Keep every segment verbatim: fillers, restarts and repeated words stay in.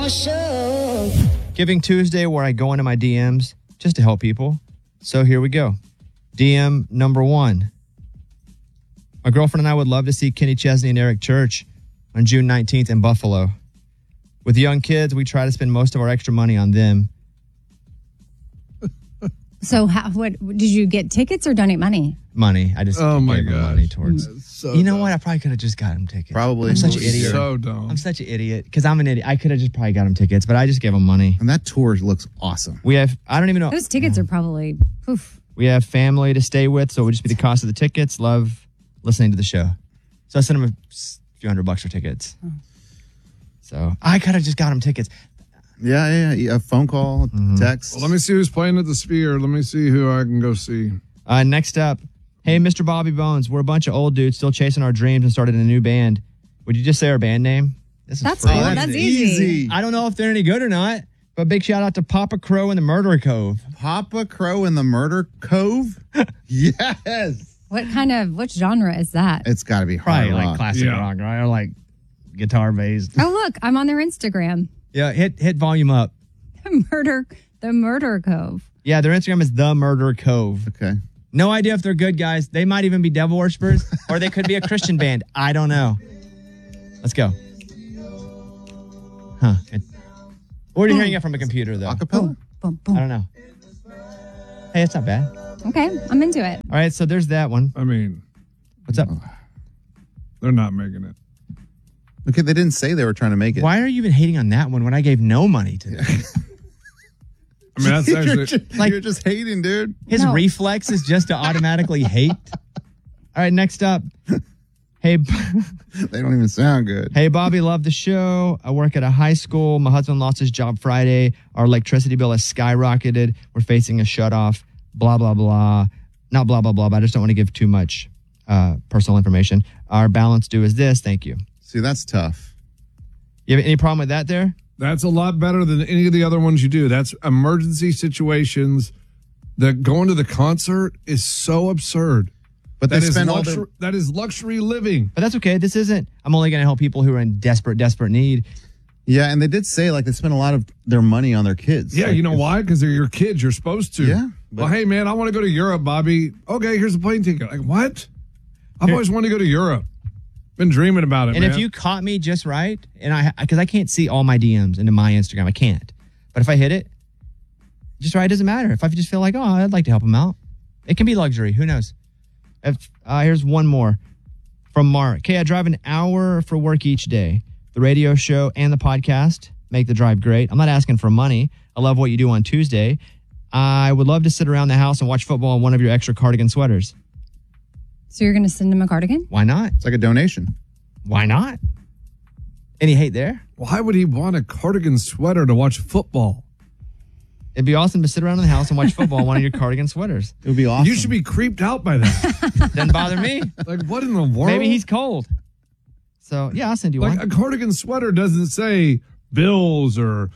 Bubba Show. Giving Tuesday, where I go into my D Ms just to help people. So here we go. D M number one. My girlfriend and I would love to see Kenny Chesney and Eric Church on June nineteenth in Buffalo. With young kids, we try to spend most of our extra money on them. So, how, what did you get tickets or donate money? Money. I just Oh, my gave them gosh. money towards. So you know dumb. what? I probably could have just got them tickets. Probably. I'm such an idiot. So dumb. I'm such an idiot because I'm an idiot. I could have just probably got them tickets, but I just gave them money. And that tour looks awesome. We have. I don't even know. Those tickets are probably poof. We have family to stay with, so it would just be the cost of the tickets. Love listening to the show. So I sent them a few hundred bucks for tickets. So I could have just got them tickets. Yeah, yeah, yeah. A phone call, Mm-hmm. text. Well, let me see who's playing at the Sphere. Let me see who I can go see. Uh, next up, hey, Mister Bobby Bones, we're a bunch of old dudes still chasing our dreams and started a new band. Would you just say our band name? This is That's free. cool. That's easy. I don't know if they're any good or not, but big shout out to Papa Crow and the Murder Cove. Papa Crow in the Murder Cove? Yes. What kind of, what genre is that? It's got to be hard Probably rock. like classic Yeah. rock, right? Or like guitar based. Oh, look, I'm on their Instagram. Yeah, hit hit volume up. Murder, the Murder Cove. Yeah, their Instagram is the Murder Cove. Okay. No idea if they're good guys. They might even be devil worshippers, or they could be a Christian band. I don't know. Let's go. Huh. It, where are you hearing it from a computer, though? Acapella? Boom, I boom. don't know. Hey, it's not bad. Okay, I'm into it. All right, so there's that one. I mean, What's up? they're not making it. Okay, they didn't say they were trying to make it. Why are you even hating on that one when I gave no money to them? I mean, that's you're, actually. just, Like- you're just hating, dude. His No. reflex is just to automatically hate. All right, next up. Hey, They don't even sound good. hey, Bobby, love the show. I work at a high school. My husband lost his job Friday. Our electricity bill has skyrocketed. We're facing a shutoff. Blah, blah, blah. Not blah, blah, blah, but I just don't want to give too much uh, personal information. Our balance due is this. Thank you. See, that's tough. You have any problem with that there? That's a lot better than any of the other ones you do. That's emergency situations. That going to the concert is so absurd. But they That is, spend all luxury, their... that is luxury living. But that's okay. This isn't, I'm only going to help people who are in desperate, desperate need. Yeah, and they did say, like, they spend a lot of their money on their kids. Yeah, Like, you know if- why? Because they're your kids. You're supposed to. Yeah, Well, but- hey, man, I want to go to Europe, Bobby. Okay, here's a plane ticket. Like, what? I've always wanted to go to Europe. Been dreaming about it, And man. if you caught me just right, and I, because I can't see all my D Ms into my Instagram, I can't. But if I hit it, just right, it doesn't matter. If I just feel like, oh, I'd like to help them out, it can be luxury. Who knows? If, uh, here's one more from Mark. Okay, I drive an hour for work each day. The radio show and the podcast make the drive great. I'm not asking for money. I love what you do on Tuesday. I would love to sit around the house and watch football in one of your extra cardigan sweaters. So you're going to send him a cardigan? Why not? It's like a donation. Why not? Any hate there? Why would he want a cardigan sweater to watch football? It'd be awesome to sit around in the house and watch football in one of your cardigan sweaters. It would be awesome. You should be creeped out by that. Doesn't bother me. Like, what in the world? Maybe he's cold. So, yeah, I'll send you like one. a cardigan sweater doesn't say Bills or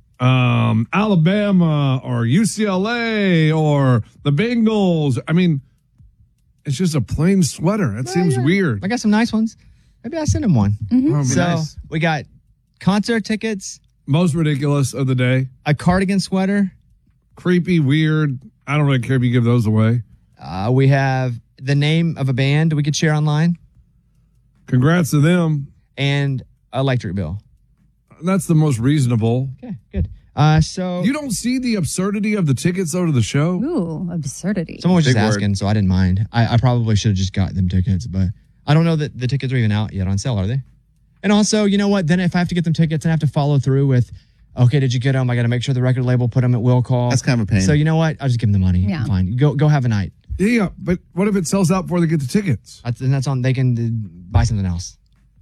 um, Alabama or U C L A or the Bengals. I mean, it's just a plain sweater. That seems weird. I got some nice ones. Maybe I'll send him one. Oh, So, nice. we got concert tickets, Most ridiculous of the day. a cardigan sweater. Creepy, weird. I don't really care if you give those away. Uh, we have the name of a band we could share online Congrats to them. and electric bill. That's the most reasonable. Okay, good. Uh, so, You don't see the absurdity of the tickets though to the show? Ooh, absurdity. someone was just Big word. asking, so I didn't mind. I, I probably should have just got them tickets, but I don't know that the tickets are even out yet on sale, are they? And also, you know what? Then if I have to get them tickets, I have to follow through with, okay, did you get them? I got to make sure the record label put them at will call. That's kind of a pain. So you know what? I'll just give them the money. Yeah. Fine. Go go have a night. Yeah, but what if it sells out before they get the tickets? That's, and that's on. They can uh, buy something else.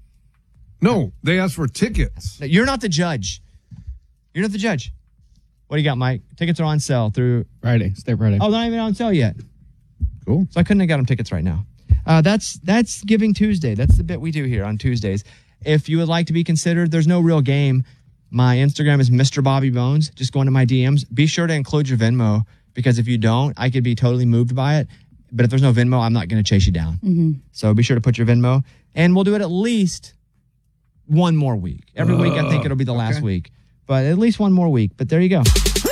No, they ask for tickets. No, you're not the judge. You're not the judge. What do you got, Mike? Tickets are on sale through. Friday, stay Friday. Oh, they're not even on sale yet. Cool. So I couldn't have got them tickets right now. Uh, that's that's Giving Tuesday. That's the bit we do here on Tuesdays. If you would like to be considered, there's no real game. My Instagram is Mister Bobby Bones. Just go into my D Ms. Be sure to include your Venmo, because if you don't, I could be totally moved by it. But if there's no Venmo, I'm not going to chase you down. Mm-hmm. So be sure to put your Venmo. And we'll do it at least one more week. Every week, I think it'll be the last okay. week. but at least one more week. But there you go.